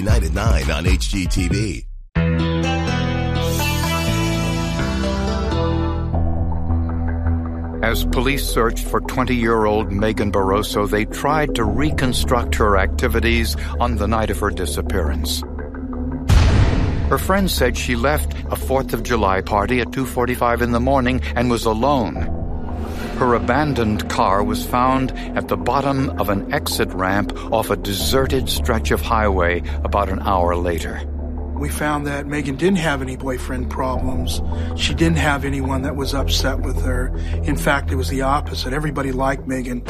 Night at 9 on HGTV. As police searched for 20-year-old Megan Barroso, they tried to reconstruct her activities on the night of her disappearance. Her friends said she left a 4th of July party at 2:45 in the morning and was alone. Her abandoned car was found at the bottom of an exit ramp off a deserted stretch of highway about an hour later. We found that Megan didn't have any boyfriend problems. She didn't have anyone that was upset with her. In fact, it was the opposite. Everybody liked Megan.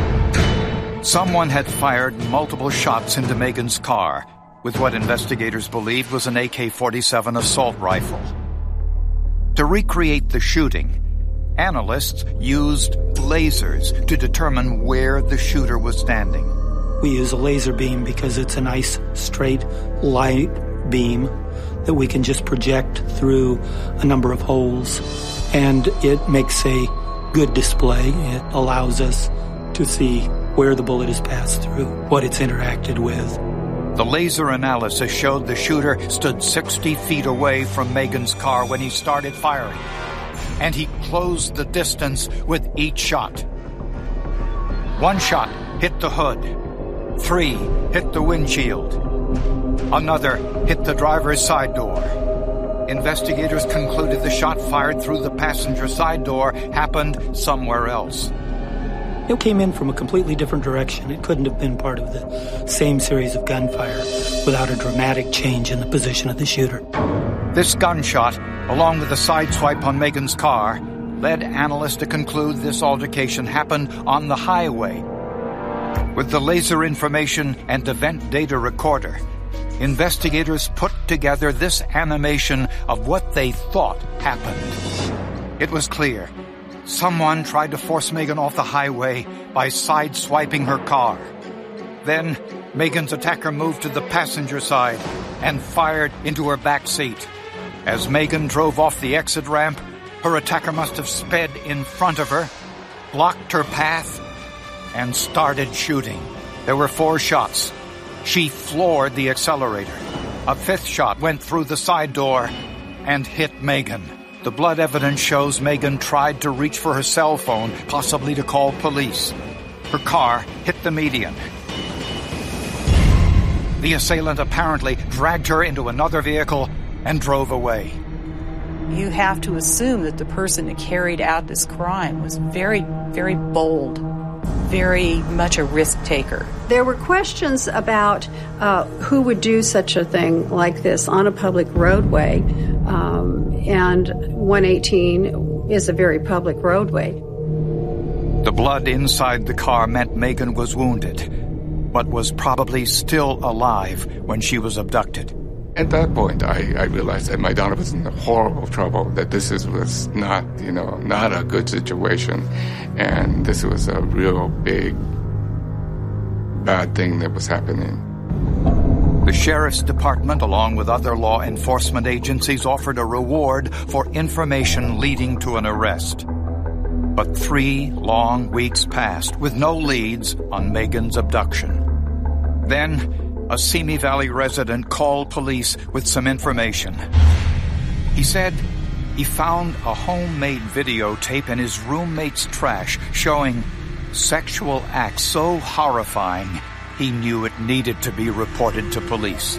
Someone had fired multiple shots into Megan's car with what investigators believed was an AK-47 assault rifle. To recreate the shooting, analysts used lasers to determine where the shooter was standing. We use a laser beam because it's a nice, straight, light beam that we can just project through a number of holes, and it makes a good display. It allows us to see where the bullet has passed through, what it's interacted with. The laser analysis showed the shooter stood 60 feet away from Megan's car when he started firing, and he closed the distance with each shot. 1 shot hit the hood. 3 hit the windshield. Another hit the driver's side door. Investigators concluded the shot fired through the passenger side door happened somewhere else. It came in from a completely different direction. It couldn't have been part of the same series of gunfire without a dramatic change in the position of the shooter. This gunshot, along with the sideswipe on Megan's car, led analysts to conclude this altercation happened on the highway. With the laser information and event data recorder, investigators put together this animation of what they thought happened. It was clear. Someone tried to force Megan off the highway by sideswiping her car. Then, Megan's attacker moved to the passenger side and fired into her back seat. As Megan drove off the exit ramp, her attacker must have sped in front of her, blocked her path, and started shooting. There were 4 shots. She floored the accelerator. A 5th shot went through the side door and hit Megan. The blood evidence shows Megan tried to reach for her cell phone, possibly to call police. Her car hit the median. The assailant apparently dragged her into another vehicle and drove away. You have to assume that the person that carried out this crime was very, very bold, very much a risk taker. There were questions about who would do such a thing like this on a public roadway, and 118 is a very public roadway. The blood inside the car meant Megan was wounded, but was probably still alive when she was abducted. At that point, I realized that my daughter was in horrible trouble, that this was not, not a good situation, and this was a real big, bad thing that was happening. The Sheriff's Department, along with other law enforcement agencies, offered a reward for information leading to an arrest. But 3 long weeks passed with no leads on Megan's abduction. Then, a Simi Valley resident called police with some information. He said he found a homemade videotape in his roommate's trash showing sexual acts so horrifying he knew it needed to be reported to police.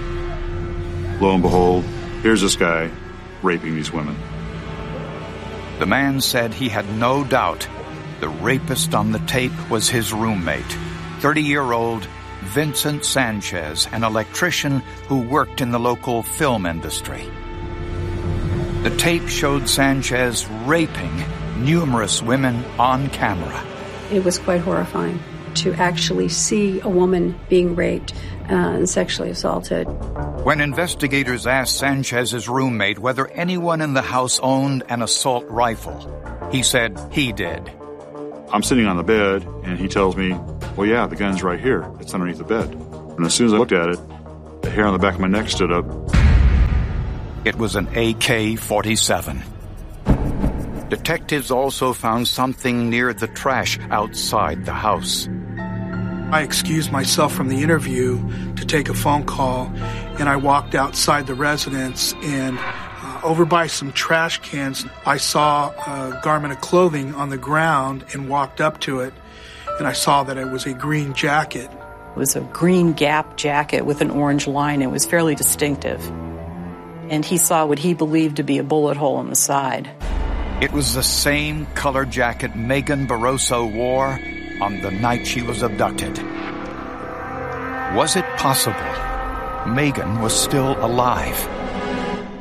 Lo and behold, here's this guy raping these women. The man said he had no doubt the rapist on the tape was his roommate, 30-year-old Vincent Sanchez, an electrician who worked in the local film industry. The tape showed Sanchez raping numerous women on camera. It was quite horrifying to actually see a woman being raped and sexually assaulted. When investigators asked Sanchez's roommate whether anyone in the house owned an assault rifle, he said he did. I'm sitting on the bed, and he tells me, well, yeah, the gun's right here. It's underneath the bed. And as soon as I looked at it, the hair on the back of my neck stood up. It was an AK-47. Detectives also found something near the trash outside the house. I excused myself from the interview to take a phone call, and I walked outside the residence, and over by some trash cans, I saw a garment of clothing on the ground and walked up to it, and I saw that it was a green jacket. It was a green Gap jacket with an orange line. It was fairly distinctive. And he saw what he believed to be a bullet hole in the side. It was the same color jacket Megan Barroso wore on the night she was abducted. Was it possible Megan was still alive?